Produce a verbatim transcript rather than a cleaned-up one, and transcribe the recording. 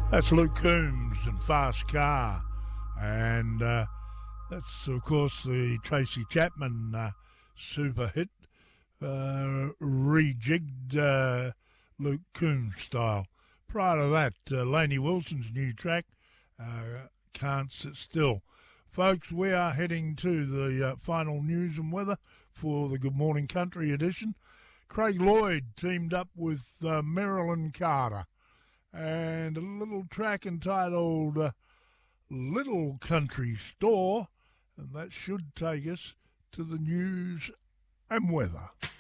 That's Luke Combs and Fast Car. And uh, that's, of course, the Tracy Chapman uh, super hit, uh, rejigged uh, Luke Combs style. Prior to that, uh, Lainey Wilson's new track, uh, Can't Sit Still. Folks, we are heading to the uh, final news and weather for the Good Morning Country edition. Craig Lloyd teamed up with uh, Marilyn Carter, and a little track entitled uh, Little Country Store, and that should take us to the news and weather.